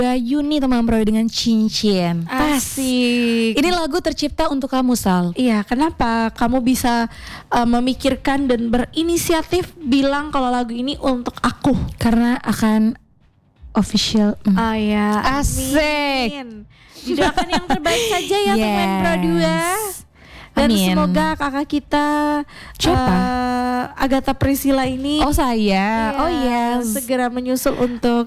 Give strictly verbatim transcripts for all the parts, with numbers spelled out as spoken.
Bayu nih teman Pro dengan Cincin. Asik. Ini lagu tercipta untuk kamu, Sal. Iya, kenapa kamu bisa uh, memikirkan dan berinisiatif bilang kalau lagu ini untuk aku? Karena akan official. Mm. Oh ya, asik. Amin. Didoakan yang terbaik saja ya yes. teman Pro dua. Dan Amin. semoga kakak kita Siapa? Uh, Agatha Priscilla ini Oh saya iya, Oh yes segera menyusul untuk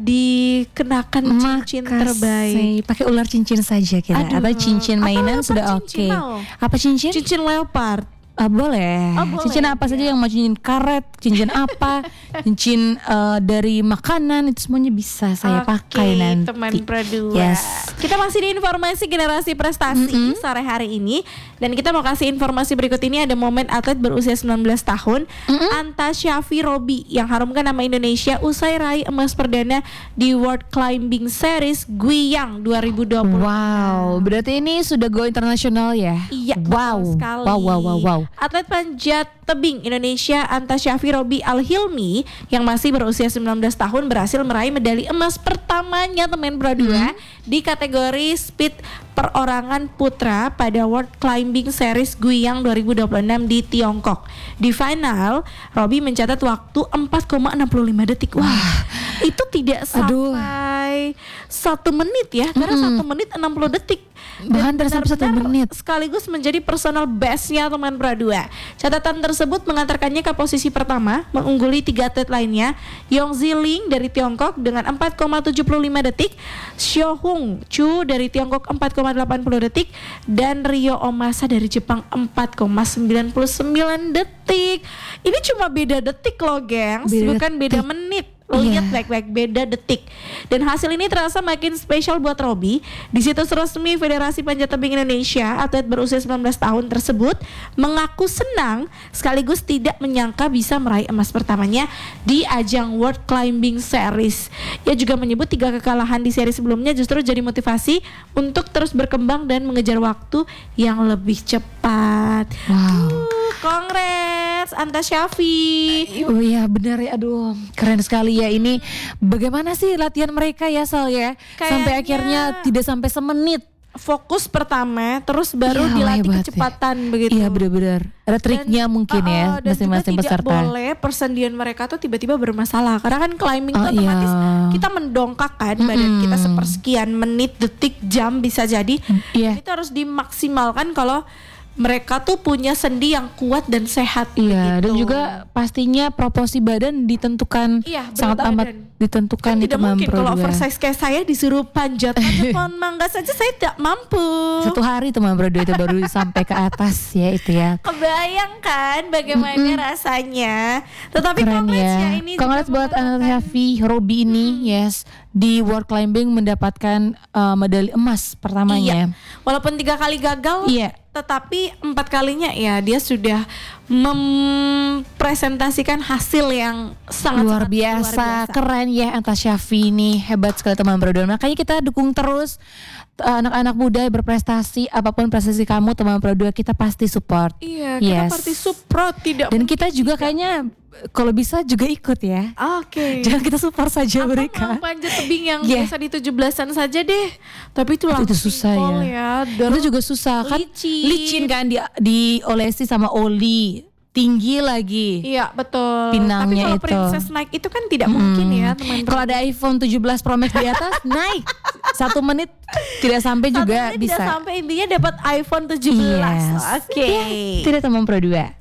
dikenakan cincin terbaik. Pakai ular cincin saja kita. Aduh. Atau cincin mainan apa, sudah oke okay. Apa cincin? Cincin leopard. Uh, boleh. Oh, boleh. Cincin apa saja yang mau, cincin karet, cincin apa, cincin uh, dari makanan, itu semuanya bisa saya okay, pakai nanti. Teman Pro dua. Yes. Kita masih di informasi generasi prestasi mm-hmm. sore hari ini, dan kita mau kasih informasi berikut ini. Ada momen atlet berusia sembilan belas tahun, mm-hmm. Anta Syafi Robi yang harumkan nama Indonesia usai raih emas perdana di World Climbing Series Guiyang dua ribu dua puluh. Wow, berarti ini sudah go internasional ya? Iya, wow. sekali. Wow, wow, wow, wow. Atlet panjat tebing Indonesia Anta Syafi Robi Al-Hilmi yang masih berusia sembilan belas tahun berhasil meraih medali emas pertamanya teman Pro dua hmm. di kategori speed perorangan putra pada World Climbing Series Guiyang dua ribu dua puluh enam di Tiongkok. Di final, Robi mencatat waktu empat koma enam lima detik. Wah, Wah. itu tidak Aduh. sampai satu menit ya, karena hmm. satu menit enam puluh detik. Bahkan dari sampai satu menit. Sekaligus menjadi personal bestnya teman Pro dua. Catatan tersebut mengantarkannya ke posisi pertama, mengungguli tiga atlet lainnya, Yong Ziling dari Tiongkok dengan empat koma tujuh lima detik, Xiao Hung Chu dari Tiongkok empat koma delapan puluh detik, dan Ryo Omasa dari Jepang empat koma sembilan sembilan detik. Ini cuma beda detik loh, gengs, beda bukan detik. Beda menit. Lihat yeah. baik-baik beda detik. Dan hasil ini terasa makin spesial buat Robi. Di situs resmi Federasi Panjat Tebing Indonesia, atlet berusia sembilan belas tahun tersebut mengaku senang sekaligus tidak menyangka bisa meraih emas pertamanya di ajang World Climbing Series. Ia juga menyebut tiga kekalahan di seri sebelumnya justru jadi motivasi untuk terus berkembang dan mengejar waktu yang lebih cepat. Wow. Uh, Kongres Anta Syafi. Oh iya benar ya, aduh keren sekali ya ini. Bagaimana sih latihan mereka ya Sal ya? Kayaknya sampai akhirnya tidak sampai semenit. Fokus pertama, terus baru ya, dilatih kecepatan ya. Begitu. Iya benar-benar. Ada triknya dan, mungkin uh, ya masing-masing peserta. Dan tidak boleh persendian mereka tuh tiba-tiba bermasalah. Karena kan climbing oh, tuh otomatis iya. kita mendongkak kan mm-hmm. badan kita sepersekian menit, detik, jam bisa jadi. Mm, iya. Itu harus dimaksimalkan kalau mereka tuh punya sendi yang kuat dan sehat. Iya, begitu. Dan juga pastinya proporsi badan ditentukan iya, sangat badan. amat ditentukan kan di tidak mungkin kalau oversize kayak saya disuruh panjat pohon mangga saja saya tidak mampu. Satu hari teman Pro dua itu baru sampai ke atas ya itu ya. Kebayang kan bagaimana mm-hmm. rasanya. Tetapi keren ya. ya ini Congrats buat Anta Syafi Robi ini, mm-hmm. yes, di World Climbing mendapatkan uh, medali emas pertamanya. Iya. Walaupun tiga kali gagal, iya. tetapi empat kalinya ya dia sudah mempresentasikan hasil yang sangat luar biasa, luar biasa. Keren ya Anta Syafi ini, hebat sekali teman Pro dua. Makanya kita dukung terus uh, anak-anak muda berprestasi, apapun prestasi kamu teman Pro dua kita pasti support. Iya, kita yes. pasti support tidak. Dan kita juga tidak. kayaknya kalau bisa juga ikut ya. Oke. Okay. Jangan kita support saja Atau mereka. mau panjat tebing yang yeah. biasa di tujuh belasan saja deh. Tapi itu langsung itu susah ya. ya. Itu juga susah kan. Licin, Licin kan di diolesi sama oli. Tinggi lagi. Iya betul. Pinangnya tapi kalau itu. Princess naik itu kan tidak hmm. mungkin ya teman-teman. Kalau ada iPhone tujuh belas Pro Max di atas naik satu menit tidak sampai juga satu menit bisa. Tidak sampai intinya dapat iPhone tujuh belas. Yes. Oke. Okay. Ya, tidak teman Pro dua.